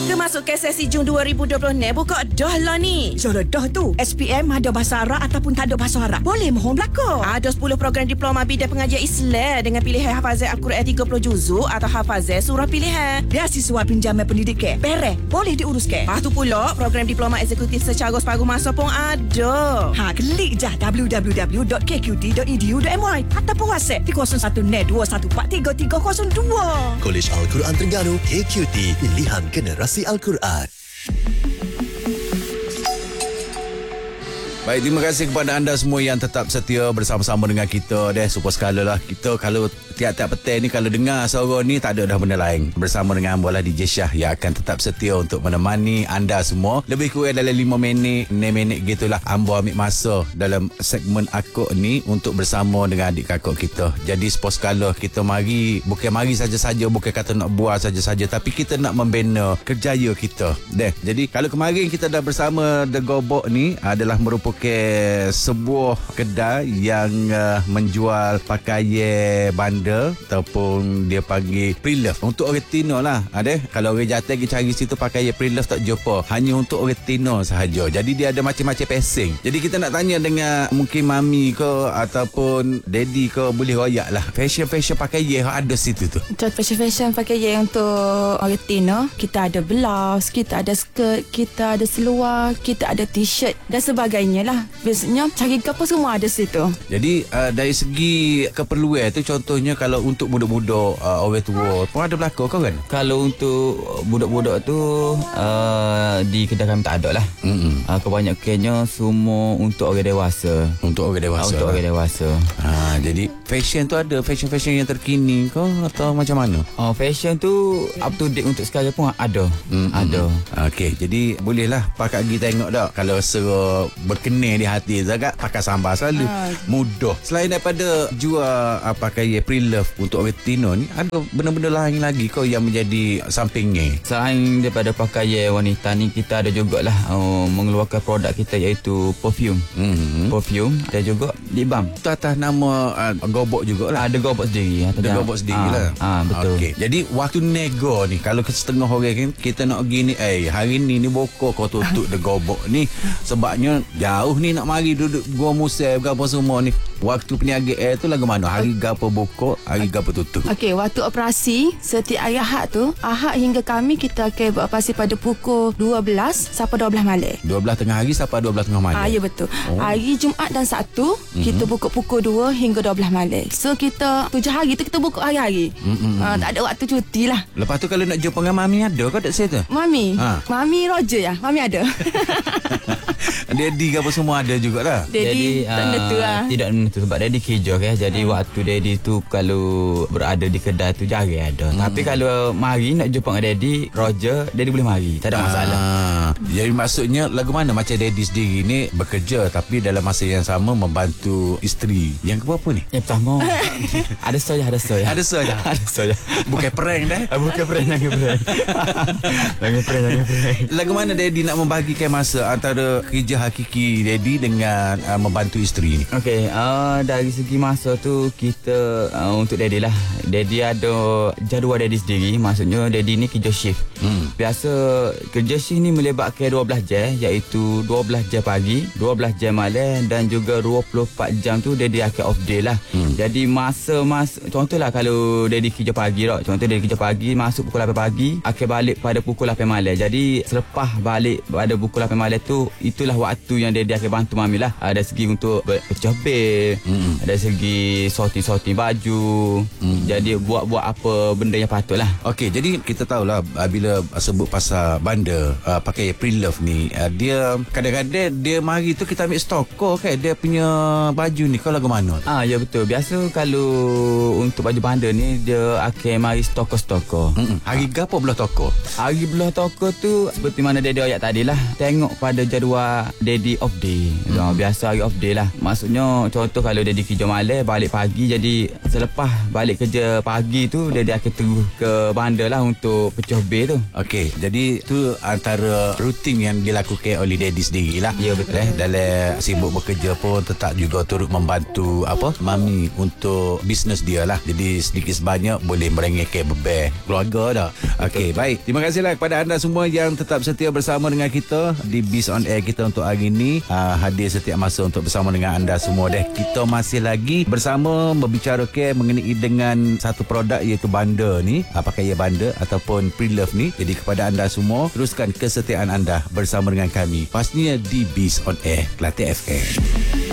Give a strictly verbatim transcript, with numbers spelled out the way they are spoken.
Kemasukan sesi Jun dua ribu dua puluh ni buka dah lah ni. Cara dah tu. S P M ada bahasa Arab ataupun tak ada bahasa Arab. Boleh mohon belakang. Ada sepuluh program diploma bidang pengajian Islam dengan pilihan hafazan Al-Quran tiga puluh juzuk atau hafazan surah pilihan. Beasiswa pinjaman pendidikan. Pereh. Boleh diuruskan. Lepas tu pula program diploma eksekutif secara separuh masa pun ada. Ha, klik je w w w dot k q t dot e d u dot m y ataupun WhatsApp di kosong satu net dua satu empat tiga tiga kosong dua. Kolej Al-Quran Terengganu K Q T, pilihan generasi Al-Quran. Baik, terima kasih kepada anda semua yang tetap setia bersama-sama dengan kita deh. Super sekala lah kita kalau tiap-tiap petang ni kalau dengar suara ni tak ada dah benda lain. Bersama dengan Ambo lah D J Syah yang akan tetap setia untuk menemani anda semua. Lebih kurang dalam lima minit, enam minit gitulah Ambo ambil masa dalam segmen akuk ni untuk bersama dengan adik kakak kita. Jadi super sekala kita mari, bukan mari saja-saja, bukan kata nak buat saja-saja, tapi kita nak membina kerjaya kita deh. Jadi kalau kemarin kita dah bersama The Gobok ni adalah merupakan ke sebuah kedai yang uh, menjual pakaian bandar ataupun dia panggil pre-love untuk orang Tino lah. Ada kalau orang jatuh pergi cari situ pakaian pre-love tak jumpa, hanya untuk orang Tino sahaja. Jadi dia ada macam-macam passing. Jadi kita nak tanya dengan mungkin mami ke ataupun daddy ke, boleh royak lah fashion-fashion pakaian yang ada situ tu. Contoh fashion-fashion pakaian untuk orang Tino, kita ada blouse, kita ada skirt, kita ada seluar, kita ada t-shirt dan sebagainya lah. Biasanya cari apa semua ada situ. Jadi uh, dari segi keperluan tu, contohnya kalau untuk budak-budak uh, orang tua pun ada berlaku kau kan? Kalau untuk budak-budak tu uh, di kedai kami tak ada lah. Mm-hmm. Uh, kebanyakannya semua untuk orang dewasa. Untuk orang dewasa. Uh, untuk orang dewasa. Ha, jadi fashion tu ada fashion-fashion yang terkini kau atau macam mana? Oh, fashion tu up to date untuk sekarang pun ada. Mm-hmm. Ada. Okey, jadi bolehlah Pak Kak Gi tengok tak kalau suruh berkenan di hati zakat pakai sambal selalu ha. Mudah. Selain daripada jual uh, pakaian pre-love untuk orang Tino ni, ada benda-benda lain lagi kau yang menjadi sampingnya? Selain daripada pakaian wanita ni, kita ada jugalah uh, mengeluarkan produk kita iaitu perfume. Mm-hmm. Perfume dan juga lip balm. Itu atas nama uh, Gobok jugalah. Ada Gobok sendiri. Ada Gobok sendiri ha. lah. Ha, betul. Okay. Jadi waktu nego ni, kalau setengah orang kan kita nak pergi ni, eh hari ni ni bokok kau tutup The Gobok ni sebabnya jauh ni nak mari duduk Gua Musa berapa semua ni. Waktu peniaga air tu lagu mana? Hari gapo buka, hari gapo tutup? Okey, waktu operasi setiap hari Ahad tu, Ahad hingga Khamis kita akan beroperasi pada pukul dua belas sampai dua belas malam. dua belas tengah hari sampai dua belas tengah malam. Ah, ya betul. Oh. Hari Jumaat dan Sabtu mm-hmm. kita buka pukul dua hingga dua belas malam. So kita tujuh hari tu kita buka hari-hari. Mm-hmm. Ah, tak ada waktu cuti lah. Lepas tu kalau nak jumpa dengan mami ada kau tak situ? Mami? Ha. Mami Roger ya. Mami ada. Daddy ke apa semua ada jugalah. Daddy tak menentu lah. Tidak menentu sebab Daddy kerja kan. Jadi hmm. waktu Daddy tu kalau berada di kedai tu jarang ada. Hmm. Tapi kalau mari nak jumpa dengan Daddy Roger, Daddy boleh mari. Tak ada masalah. Ah. Jadi maksudnya lagu mana macam Daddy sendiri ni bekerja tapi dalam masa yang sama membantu isteri. Yang keberapa ni? Yang pertama. Ada saja, ada saja. Ada saja. Ada saja. Bukan prank dah. Bukan prank, lagi prank. Lagi prank, lagi prank. Lagu mana Daddy nak membahagikan masa antara kerja hakiki Daddy dengan uh, membantu isteri ni? Okey, uh, dari segi masa tu kita uh, untuk Daddy lah. Daddy ada jadual Daddy sendiri. Maksudnya Daddy ni kerja shift. Hmm. Biasa kerja shift ni melibatkan dua belas jam, iaitu dua belas jam pagi, dua belas jam malam dan juga dua puluh empat jam tu Daddy akan off day lah. Hmm. Jadi masa-masa contohlah kalau Daddy kerja pagi tak. Contoh Daddy kerja pagi masuk pukul lapan pagi, akan balik pada pukul lapan malam. Jadi selepas balik pada pukul lapan malam tu, itulah waktu yang Daddy akan bantu mami lah. Ada segi untuk pecah bil, mm. ada segi sorting-sorting baju, mm. jadi buat-buat apa benda yang patut lah. Okey, jadi kita tahulah bila sebut pasal bandar uh, pakai pre-love ni, uh, dia kadang-kadang dia mari tu kita ambil stok kan dia punya baju ni. Kau lagu mana? Ah ya betul. Biasa kalau untuk baju bandar ni dia akan mari stoko-stoko. Mm-mm. Hari gapo belah toko? Hari belah toko tu seperti mana Daddy ayat tadi lah. Tengok pada jadual Daddy off day. Hmm. Biasa hari off day lah. Maksudnya contoh Contoh kalau dia di kerja malam, balik pagi, jadi selepas balik kerja pagi tu dia, dia akan terus ke bandar lah untuk pecah bil tu. Okey, jadi tu antara rutin yang dilakukan oleh daddy sendiri lah. Ya, betul. Eh, dalam sibuk bekerja pun tetap juga turut membantu apa mami untuk bisnes dia lah. Jadi sedikit sebanyak boleh merengekkan beban keluarga dah. Okey, baik. Terima kasihlah kepada anda semua yang tetap setia bersama dengan kita di Biz on Air kita untuk hari ini. Uh, hadir setiap masa untuk bersama dengan anda semua deh. Kita masih lagi bersama membicarakan mengenai dengan satu produk iaitu banda ni, uh, pakaian banda ataupun pre-love ni. Jadi kepada anda semua, teruskan kesetiaan anda bersama dengan kami pastinya di Biz on Air Kelate F M.